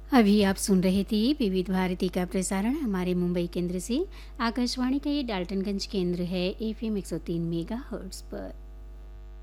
अभी आप सुन रहे थे विविध भारती का प्रसारण हमारे मुंबई केंद्र से। आकाशवाणी का ये डाल्टनगंज केंद्र है एफएम 103 मेगाहर्ट्ज़ पर।